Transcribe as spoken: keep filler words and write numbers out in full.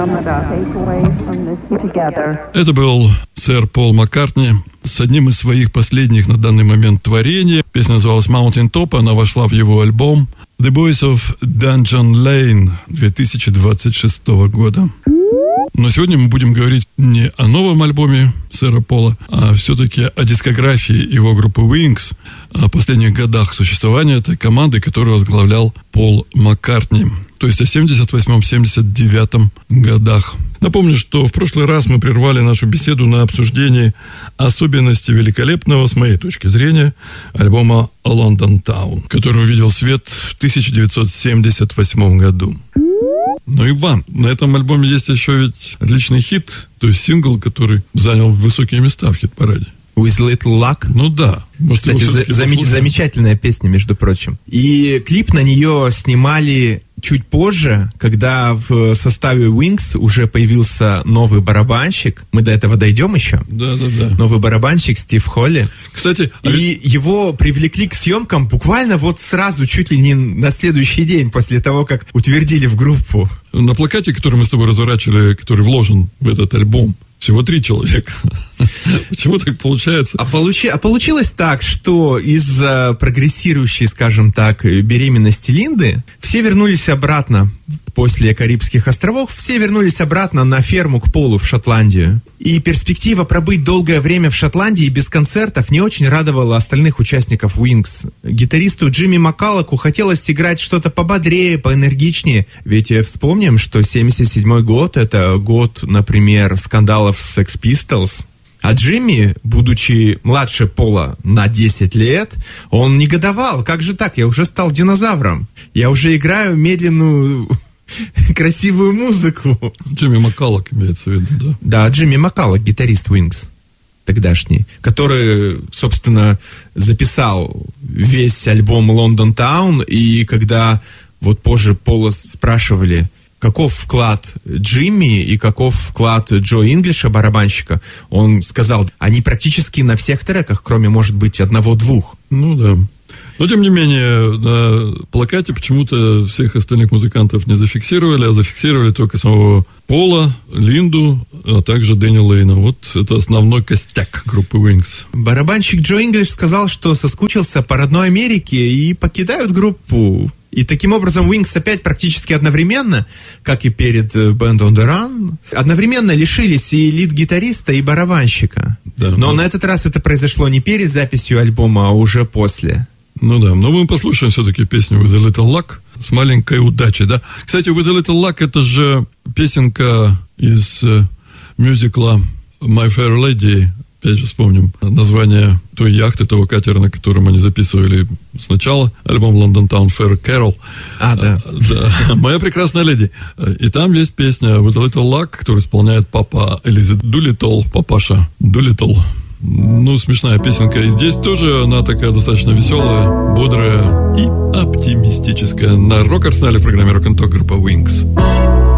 Это был сэр Пол Маккартни с одним из своих последних на данный момент творений. Песня называлась «Mountain Top», она вошла в его альбом «The Boys of Dungeon Lane» две тысячи двадцать шестого года. Но сегодня мы будем говорить не о новом альбоме сэра Пола, а все-таки о дискографии его группы Wings, о последних годах существования этой команды, которую возглавлял Пол Маккартни, то есть о семьдесят восьмом — семьдесят девятом годах. Напомню, что в прошлый раз мы прервали нашу беседу на обсуждении особенностей великолепного, с моей точки зрения, альбома «London Town», который увидел свет в тысяча девятьсот семьдесят восьмом году. Но, Иван, на этом альбоме есть еще ведь отличный хит, то есть сингл, который занял высокие места в хит-параде. With Little Luck. Ну да. Может, кстати, за- замеч- замечательная песня, между прочим. И клип на нее снимали чуть позже, когда в составе Wings уже появился новый барабанщик. Мы до этого дойдем еще. Да, да, да. Новый барабанщик Стив Холли. Кстати, и а... его привлекли к съемкам буквально вот сразу, чуть ли не на следующий день после того, как утвердили в группу. На плакате, который мы с тобой разворачивали, который вложен в этот альбом, всего три человека. Почему так получается? А, получи, а получилось так, что из-за прогрессирующей, скажем так, беременности Линды все вернулись обратно после Карибских островов, все вернулись обратно на ферму к Полу в Шотландию. И перспектива пробыть долгое время в Шотландии без концертов не очень радовала остальных участников Wings. Гитаристу Джимми Маккаллоку хотелось сыграть что-то пободрее, поэнергичнее. Ведь вспомним, что семьдесят седьмой год — это год, например, скандалов с Sex Pistols. А Джимми, будучи младше Пола на десять лет, он негодовал. Как же так? Я уже стал динозавром. Я уже играю медленную, красивую музыку. Джимми Маккаллок имеется в виду, да? Да, Джимми Маккаллок, гитарист Wings тогдашний, который, собственно, записал весь альбом London Town. И когда вот позже Пола спрашивали, каков вклад Джимми и каков вклад Джо Инглиша, барабанщика, он сказал, они практически на всех треках, кроме, может быть, одного-двух. Ну да. Но, тем не менее, на плакате почему-то всех остальных музыкантов не зафиксировали, а зафиксировали только самого Пола, Линду, а также Дэнни Лейна. Вот это основной костяк группы Wings. Барабанщик Джо Инглиш сказал, что соскучился по родной Америке и покидают группу. И таким образом Wings опять практически одновременно, как и перед Band on the Run, одновременно лишились и лид-гитариста, и барабанщика. Да, но да. На этот раз это произошло не перед записью альбома, а уже после. Ну да, но мы послушаем все-таки песню «With a Little Luck» с маленькой удачей, да. Кстати, «With a Little Luck» — это же песенка из э, мюзикла «My Fair Lady». Опять же вспомним название той яхты, того катера, на котором они записывали сначала альбом London Town Fair Carol. А, да. да. «Моя прекрасная леди». И там есть песня «With a Little Luck», которую исполняет папа Элизи Дулиттл, папаша Дулиттл. Ну, смешная песенка. И здесь тоже она такая достаточно веселая, бодрая и оптимистическая. На Рок-Арсенале в программе Rock and Talk группа Wings.